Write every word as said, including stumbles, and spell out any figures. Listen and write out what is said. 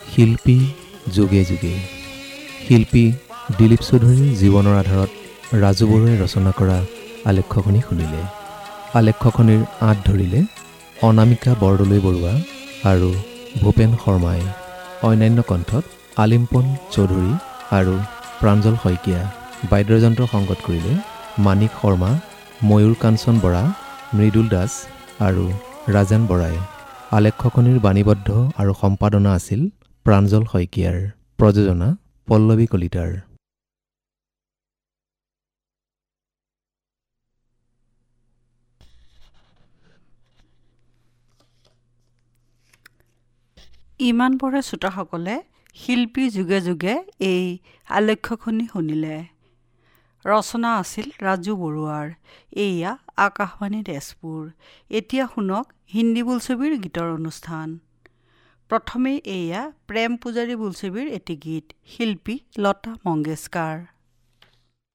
শিল্পী যুগে যুগে। শিল্পী দিলীপ চৌধুৰীৰ জীৱনৰ আধাৰত ৰাজু বৰুৱাই ৰচনা কৰা আলেখ্যখনি শুনিলে। আলেখ্যখনিৰ আঁত ধৰিলে অনামিকা বৰদলৈ বৰুৱা আৰু ভূপেন শৰ্মাই। অন্যান্য কণ্ঠত আলিম্পন চৌধুৰী আৰু প্ৰাঞ্জল শইকীয়া। বাদ্যযন্ত্ৰ সংগত কৰিলে মাণিক শৰ্মা, ময়ূৰ কাঞ্চন বৰা, মৃদুল দাস আৰু ৰাজেন বৰাই। আলেখ্যখনিৰ বাণীবদ্ধ আৰু সম্পাদনা আছিল প্ৰাঞ্জল শইকীয়াৰ। প্ৰযোজনা পল্লৱী কলিতাৰ। ইমান পৰে শ্ৰোতাসকলে শিল্পী যুগে যুগে এই আলেখ্যখনি শুনিলে। ৰচনা আছিল ৰাজু বৰুৱাৰ। এয়া আকাশবাণী তেজপুৰ। এতিয়া শুনক হিন্দী বোলছবিৰ গীতৰ অনুষ্ঠান। প্ৰথমে এয়া প্ৰেম পূজাৰী বোলছবিৰ এটি গীত। শিল্পী লতা মংগেশকাৰ।